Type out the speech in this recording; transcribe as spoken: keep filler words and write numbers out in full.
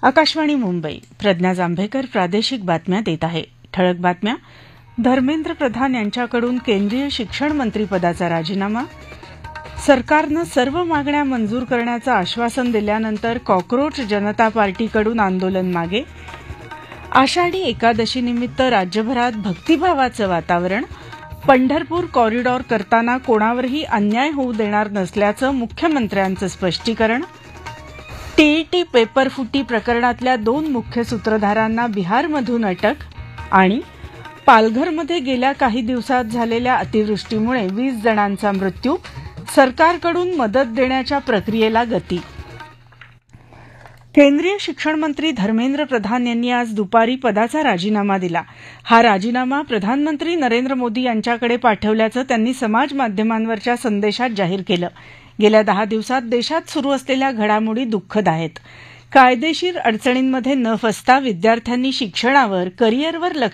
आकाशवाणी मुंबई. प्रज्ञा जांभेकर प्रादेशिक बातम्या देत आहे. ठळक बातम्या. धर्मेंद्र प्रधान यांच्याकडून केंद्रीय शिक्षण मंत्रीपदाचा राजीनामा. सरकारनं सर्व मागण्या मंजूर करण्याचं आश्वासन दिल्यानंतर कॉक्रोच जनता पार्टीकडून आंदोलन मागे. आषाढी एकादशीनिमित्त राज्यभरात भक्तिभावाचं वातावरण. पंढरपूर कॉरिडॉर करताना कोणावरही अन्याय होऊ देणार नसल्याचं मुख्यमंत्र्यांचं स्पष्टीकरण. टीईटी पेपर फुटी प्रकरणातल्या दोन मुख्य सूत्रधारांना बिहारमधून अटक. आणि पालघरमध्ये गेल्या काही दिवसात झालेल्या अतिवृष्टीमुळे वीस जणांचा मृत्यू. सरकारकडून मदत देण्याच्या प्रक्रियेला गती. केंद्रीय शिक्षण मंत्री धर्मेंद्र प्रधान यांनी आज दुपारी पदाचा राजीनामा दिला. हा राजीनामा प्रधानमंत्री नरेंद्र मोदी यांच्याकडे पाठवल्याचं त्यांनी समाज माध्यमांवरच्या संदेशात जाहीर केलं. गेल्या दहा दिवसात देशात सुरू असलेल्या घडामोडी दुःखद आहेत. कायदेशीर अडचणींमध्ये न फसता विद्यार्थ्यांनी शिक्षणावर, करिअरवर लक्ष